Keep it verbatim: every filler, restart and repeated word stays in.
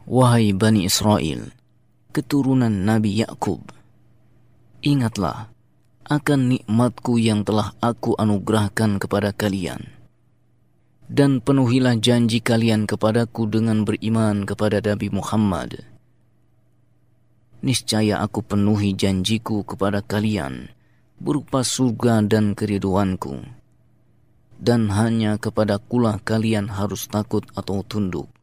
Wahai Bani Israel, keturunan Nabi Yakub, ingatlah akan nikmatku yang telah aku anugerahkan kepada kalian, dan penuhilah janji kalian kepadaku dengan beriman kepada Nabi Muhammad. Niscaya aku penuhi janjiku kepada kalian berupa surga dan keriduanku, dan hanya kepadakulah kalian harus takut atau tunduk.